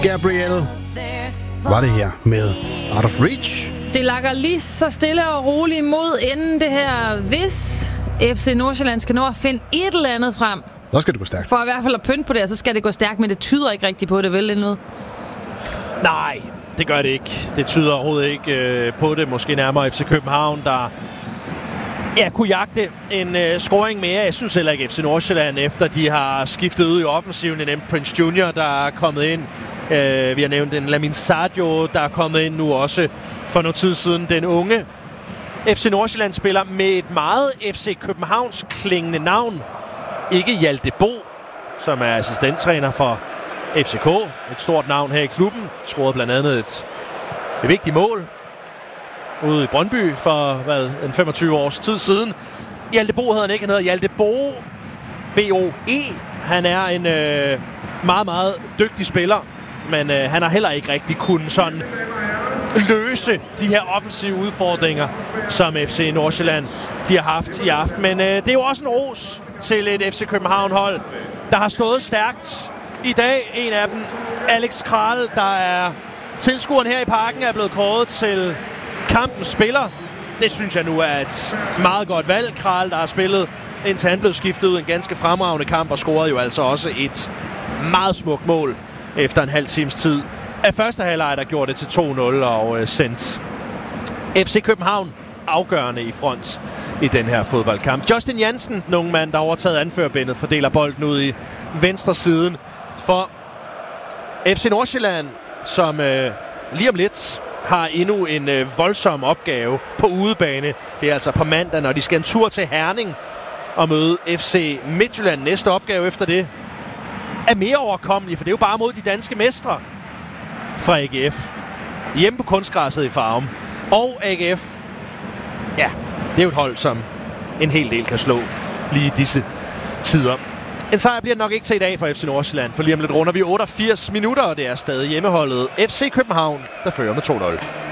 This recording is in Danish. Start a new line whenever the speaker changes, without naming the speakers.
Gabriel var det her med Out of Reach.
Det lakker lige så stille og roligt mod enden det her, hvis FC Nordsjælland skal nå at finde et eller andet frem.
Så skal det gå stærkt.
For i hvert fald at pynte på det, så skal det gå stærkt, men det tyder ikke rigtigt på det, vel endnu?
Nej, det gør det ikke. Det tyder overhovedet ikke på det. Måske nærmere FC København, der kunne jagte en scoring mere. Jeg synes heller ikke FC Nordsjælland, efter de har skiftet ud i offensiven. Jeg nævnte Prince Junior, der er kommet ind. Vi har nævnt en Lamin Sadio, der er kommet ind nu også for noget tid siden. Den unge FC Nordsjælland spiller med et meget FC Københavns klingende navn. Ikke Hjalte Bo, som er assistenttræner for FCK. Et stort navn her i klubben. Scorede blandt andet et vigtigt mål ude i Brøndby for en 25 års tid siden. Hjalte Bo hedder han ikke. Han hedder Hjalte Bo. B-O-E. Han er en meget, meget dygtig spiller. Men han har heller ikke rigtig kunnet sådan løse de her offensive udfordringer, som FC Nordsjælland de har haft i aften. Men det er jo også en ros til et FC København-hold, der har stået stærkt i dag. En af dem, Alex Kral, der er tilskueren her i parken, er blevet kåret til kampens spiller. Det synes jeg nu er et meget godt valg. Kral, der har spillet indtil han blev skiftet ud en ganske fremragende kamp, og scorede jo altså også et meget smukt mål efter en halv times tid af første halvleg, der gjorde det til 2-0 og sendt FC København afgørende i front i den her fodboldkamp. Justin Jansen, den unge mand, der har overtaget anførerbindet, fordeler bolden ud i venstre siden for FC Nordsjælland, som lige om lidt har endnu en voldsom opgave på udebane. Det er altså på mandag, når de skal en tur til Herning og møde FC Midtjylland. Næste opgave efter det er mere overkommelig, for det er jo bare mod de danske mestre fra AGF. Hjemme på kunstgræsset i Farum. Og AGF, ja, det er jo et hold, som en hel del kan slå lige i disse tider. En sejr bliver nok ikke til i dag for FC Nordsjælland, for lige om lidt runder vi 88 minutter, og det er stadig hjemmeholdet FC København, der fører med 2-0.